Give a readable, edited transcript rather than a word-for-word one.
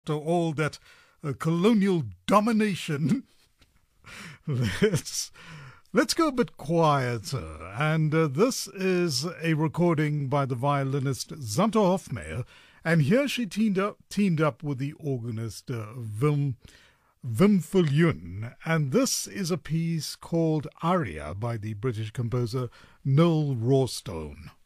after all that colonial domination, let's go a bit quieter. And this is a recording by the violinist Zanto Hofmeyr, and here she teamed up with the organist Wim Viljoen, and this is a piece called Aria by the British composer Noel Rawstone.